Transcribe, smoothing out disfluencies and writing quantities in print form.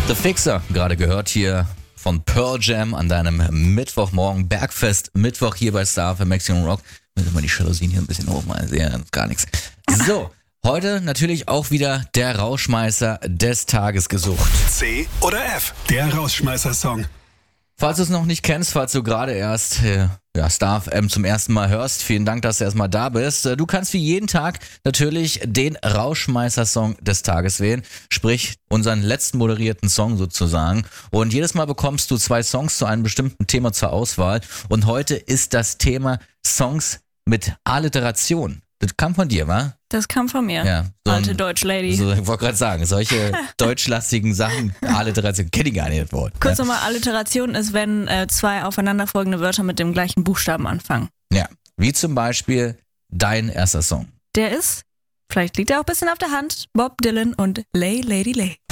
The Fixer, gerade gehört hier von Pearl Jam an deinem Mittwochmorgen. Bergfest Mittwoch hier bei Star für Maximum Rock. Müssen wir die Jalousien hier ein bisschen hochmachen, sehe gar nichts. So, heute natürlich auch wieder der Rausschmeißer des Tages gesucht. C oder F, der Rausschmeißer-Song. Falls du es noch nicht kennst, falls du gerade erst Star FM zum ersten Mal hörst, vielen Dank, dass du erstmal da bist. Du kannst wie jeden Tag natürlich den Rausschmeißer-Song des Tages wählen, sprich unseren letzten moderierten Song sozusagen. Und jedes Mal bekommst du 2 Songs zu einem bestimmten Thema zur Auswahl. Und heute ist das Thema Songs mit Alliteration. Das kam von dir, wa? Das kam von mir. Ja, alte Deutsch-Lady. So, ich wollte gerade sagen, solche deutschlastigen Sachen, Alliteration, kenne ich gar nicht das Wort. Kurz nochmal, Alliteration ist, wenn 2 aufeinanderfolgende Wörter mit dem gleichen Buchstaben anfangen. Ja, wie zum Beispiel dein erster Song. Der ist, vielleicht liegt er auch ein bisschen auf der Hand, Bob Dylan und Lay Lady Lay.